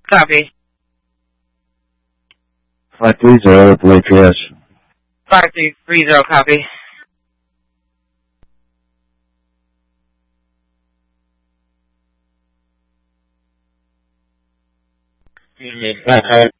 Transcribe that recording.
Copy. 530, play PS. 5330, copy. Unit 500.